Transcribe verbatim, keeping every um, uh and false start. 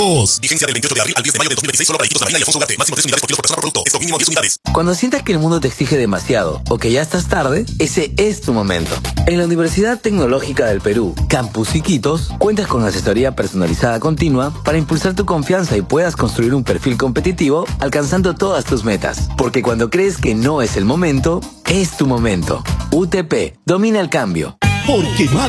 Vigencia del veintiocho de abril al diez de mayo de dos mil veintiséis solo para equipos de Marina y Alfonso Ugarte. Máximo tres unidades por kilo por persona por producto. Esto mínimo diez unidades. Cuando sientas que el mundo te exige demasiado o que ya estás tarde, ese es tu momento. En la Universidad Tecnológica del Perú, Campus Iquitos, cuentas con asesoría personalizada continua para impulsar tu confianza y puedas construir un perfil competitivo alcanzando todas tus metas. Porque cuando crees que no es el momento, es tu momento. U T P, domina el cambio. Porque